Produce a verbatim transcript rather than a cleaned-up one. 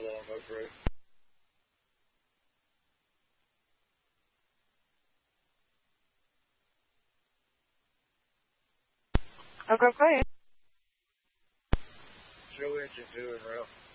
along those roads. Okay, go ahead. Show engine two and rail.